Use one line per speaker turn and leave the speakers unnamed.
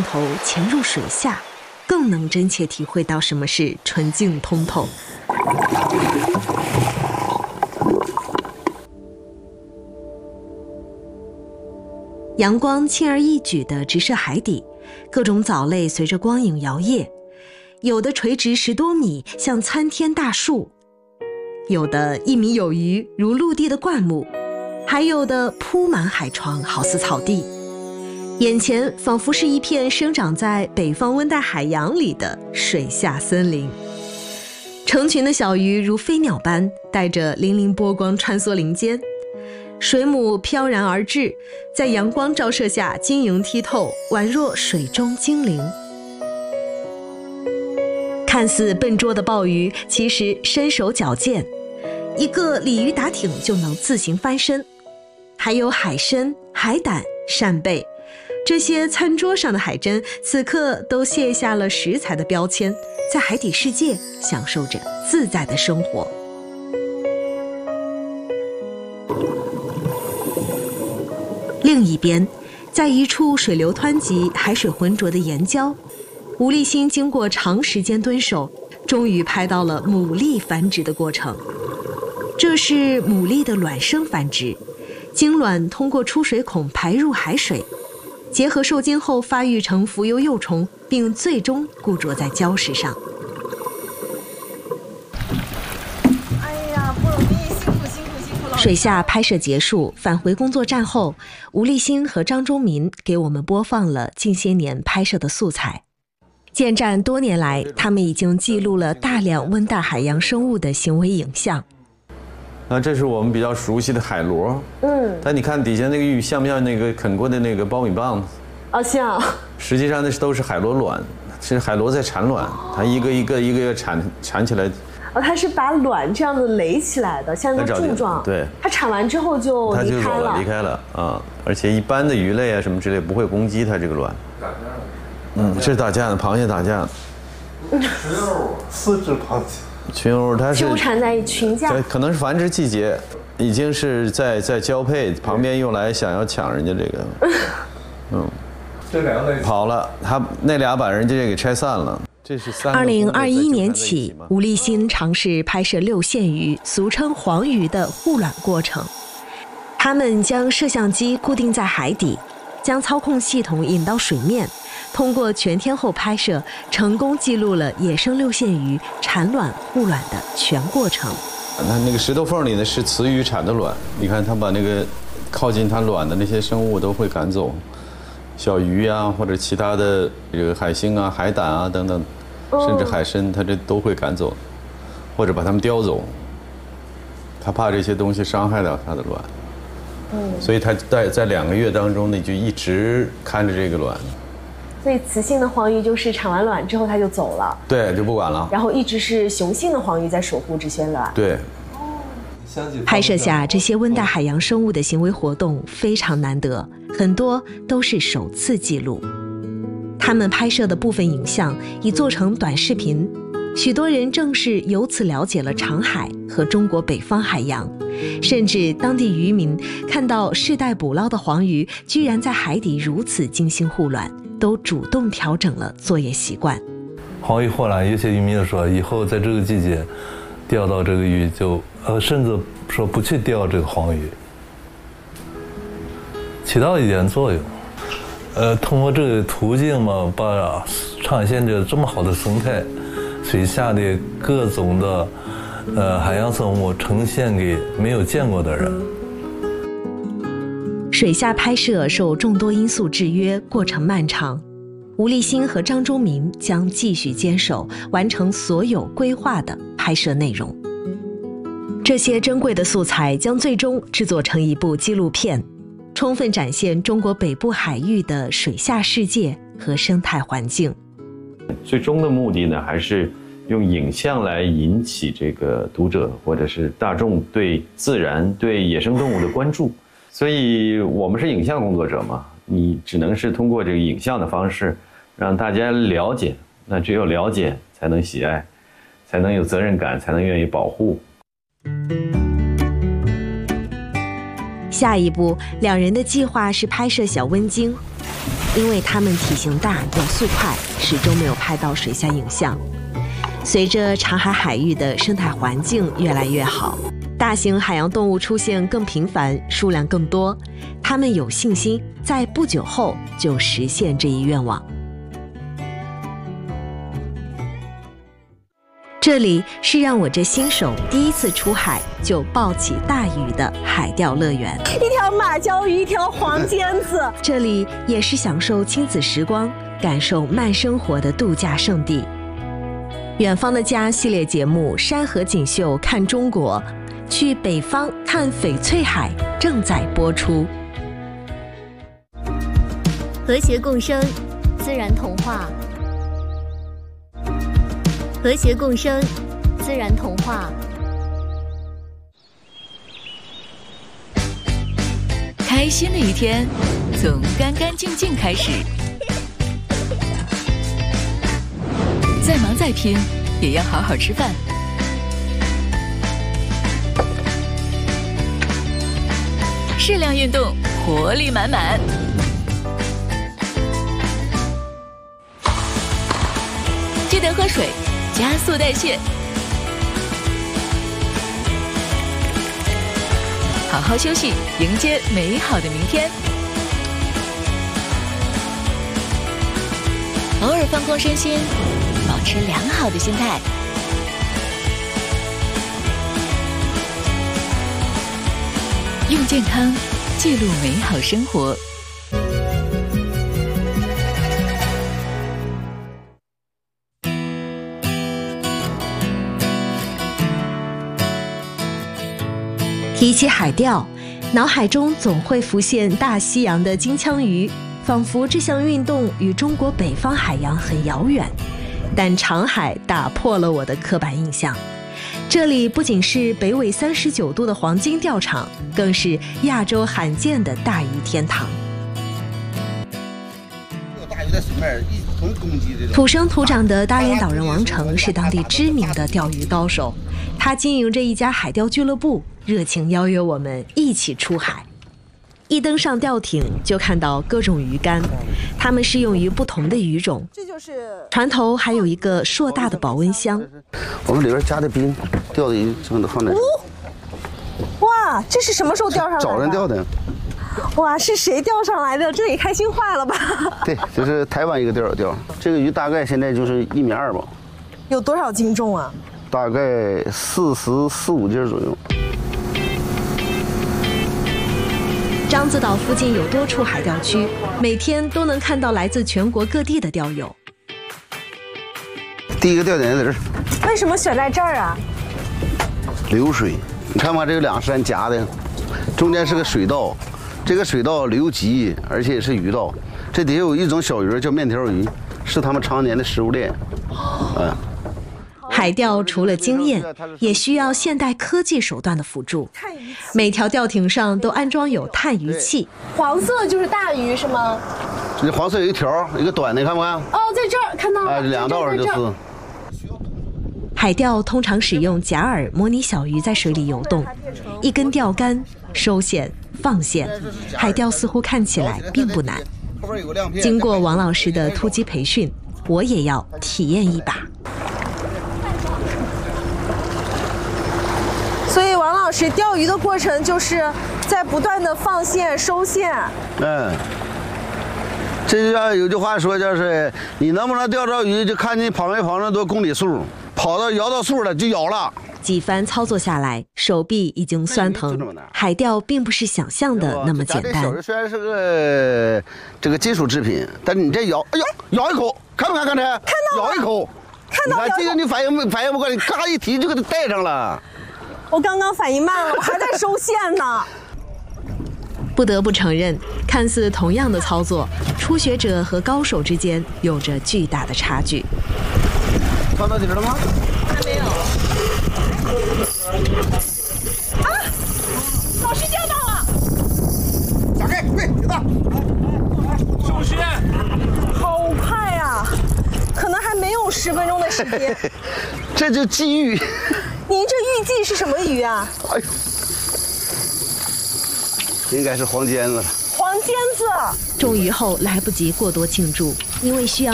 头潜入水下，更能真切体会到什么是纯净通透。阳光轻而易举地直射海底，各种藻类随着光影摇曳，有的垂直10多米，像参天大树；有的1米有余，如陆地的灌木；还有的铺满海床，好似草地。眼前仿佛是一片生长在北方温带海洋里的水下森林。成群的小鱼如飞鸟般带着粼粼波光穿梭林间，水母飘然而至，在阳光照射下晶莹剔透，宛若水中精灵。看似笨拙的鲍鱼，其实身手矫健，一个鲤鱼打挺就能自行翻身。还有海参、海胆、扇贝，这些餐桌上的海珍，此刻都卸下了食材的标签，在海底世界享受着自在的生活。另一边，在一处水流湍急、海水浑浊的岩礁，吴立新经过长时间蹲守，终于拍到了牡蛎繁殖的过程。这是牡蛎的卵生繁殖，精卵通过出水孔排入海水，结合受精后发育成浮游幼虫，并最终固着在礁石上。
哎呀，不容易，辛苦辛苦辛苦了。
水下拍摄结束，返回工作站后，吴立新和张忠民给我们播放了近些年拍摄的素材。建站多年来，他们已经记录了大量温带海洋生物的行为影像。
这是我们比较熟悉的海螺，但你看底下那个鱼像不像那个啃过的那个苞米棒子？
像。
实际上那都是海螺卵，是海螺在产卵，它一个一个产起来。
它是把卵这样子垒起来的，像一个柱状。
对。
它产完之后就离开了。
离开了啊！而且一般的鱼类啊什么之类不会攻击它这个卵。这是打架的，螃蟹打架。
群鸥，4只螃蟹。
群鸥它是
纠缠在群架，
可能是繁殖季节，已经是在交配，旁边又来想要抢人家这个，
这两个
跑了，他那俩把人家这给拆散了。这是
2021年起，吴立新尝试拍摄六线鱼，俗称黄鱼的护卵过程。他们将摄像机固定在海底，将操控系统引到水面，通过全天候拍摄，成功记录了野生六线鱼产卵护卵的全过程。
那个石头缝里呢是雌鱼产的卵，你看它把那个靠近它卵的那些生物都会赶走，小鱼啊或者其他的这个海星啊、海胆啊等等，甚至海参，它这都会赶走，或者把它们叼走。它怕这些东西伤害到它的卵。所以它在2个月当中呢，就一直看着这个卵。
所以雌性的黄鱼就是产完卵之后它就走了，
对，就不管了。
然后一直是雄性的黄鱼在守护这些卵。
对。
拍摄下这些温带海洋生物的行为活动非常难得，很多都是首次记录。他们拍摄的部分影像已做成短视频，许多人正是由此了解了长海和中国北方海洋。甚至当地渔民看到世代捕捞的黄鱼居然在海底如此精心护卵，都主动调整了作业习惯。
黄鱼护卵，有些渔民就说以后在这个季节钓到这个鱼就甚至说不去钓这个黄鱼，起到一点作用。通过这个途径嘛，把呈现着这么好的生态，水下的各种的海洋生物呈现给没有见过的人。
水下拍摄受众多因素制约，过程漫长。吴立新和张忠民将继续坚守，完成所有规划的拍摄内容。这些珍贵的素材将最终制作成一部纪录片，充分展现中国北部海域的水下世界和生态环境。
最终的目的呢，还是用影像来引起这个读者或者是大众对自然、对野生动物的关注。所以我们是影像工作者嘛，你只能是通过这个影像的方式让大家了解，那只有了解才能喜爱，才能有责任感，才能愿意保护。
下一步，两人的计划是拍摄小温鲸。 因为它们体型大、流速快，始终没有拍到水下影像。随着长海海域的生态环境越来越好，大型海洋动物出现更频繁，数量更多，他们有信心在不久后就实现这一愿望。这里是让我这新手第一次出海就抱起大鱼的海钓乐园，
一条马鲛鱼，一条黄尖子。
这里也是享受亲子时光、感受慢生活的度假胜地。远方的家系列节目《山河锦绣看中国》，去北方看翡翠海正在播出。
和谐共生，自然童话。和谐共生，自然童话。
开心的一天，从干干净净开始。再忙再拼，也要好好吃饭。适量运动，活力满满。记得喝水，加速代谢。好好休息，迎接美好的明天。偶尔放空身心，保持良好的心态。用健康记录美好生活。
提起海钓，脑海中总会浮现大西洋的金枪鱼，仿佛这项运动与中国北方海洋很遥远。但长海打破了我的刻板印象，这里不仅是北纬39度的黄金钓场，更是亚洲罕见的大鱼天堂。土生土长的大连岛人王成是当地知名的钓鱼高手，他经营着一家海钓俱乐部，热情邀约我们一起出海。一登上钓艇就看到各种鱼竿，它们适用于不同的鱼种。
这就是
船头还有一个硕大的保温箱，
我们里边加的冰，钓的鱼全都放在。
哇，这是什么时候钓上来的？
找人钓的。
哇，是谁钓上来的？这也开心坏了吧？
对，就是台湾一个钓友钓，这个鱼大概现在就是1.2米吧。
有多少斤重啊？
大概44、45斤左右。
獐子岛附近有多处海钓区，每天都能看到来自全国各地的钓友。
第一个钓点在这儿。
为什么选在这儿啊？
流水，你看嘛，这有2山夹的，中间是个水道，这个水道流急，而且也是鱼道。这底下有一种小鱼叫面条鱼，是他们常年的食物链。
海钓除了经验，也需要现代科技手段的辅助。每条钓艇上都安装有探鱼器。
黄色就是大鱼是吗？
这黄色有一条，一个短的，看不看？
哦，在这儿看到了。
2道就是。
海钓通常使用假饵模拟小鱼在水里游动，一根钓竿收线放线，海钓似乎看起来并不难。经过王老师的突击培训，我也要体验一把。
所以王老师钓鱼的过程就是在不断的放线收线。
这就有句话说，就是你能不能钓着鱼，就看你跑没跑那多公里数，跑到摇到数了就咬了。
几番操作下来，手臂已经酸疼。海钓并不是想象的那么简单。
小鱼虽然是个这个金属制品，但是你这咬，哎呦，咬一口，看没看？刚才看到咬一口，
看到。
你看这个你反应不过来，你嘎一提就给它带上了。
我刚刚反应慢了，我还在收线呢。
不得不承认，看似同样的操作，初学者和高手之间有着巨大的差距。
放到底了吗？
还没有。啊！老师钓到了！
打开，喂，别打！
收线！
好快啊！可能还没有10分钟的时间。
这就机遇。
您这预计是什么鱼啊？
哎呦，应该是黄尖子了。
黄尖尖子！
重鱼后来不及过多庆祝，因为需要